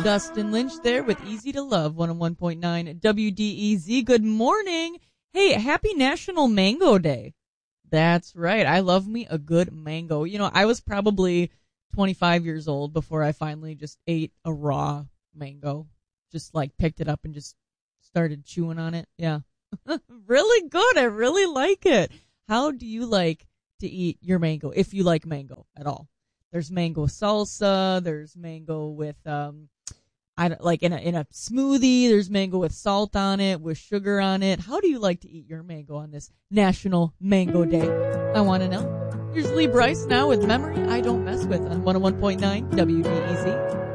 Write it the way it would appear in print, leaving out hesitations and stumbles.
Dustin Lynch there with Easy to Love, 101.9 WDEZ. Good morning. Hey, happy National Mango Day. That's right. I love me a good mango. You know, I was probably 25 years old before I finally just ate a raw mango. Just like picked it up and just started chewing on it. Yeah. Really good. I really like it. How do you like to eat your mango, if you like mango at all? There's mango salsa. There's mango with, I don't, like in a smoothie. There's mango with salt on it, with sugar on it. How do you like to eat your mango on this National Mango Day? I want to know. Here's Lee Bryce now with Memory I Don't Mess With on 101.9 WBEZ.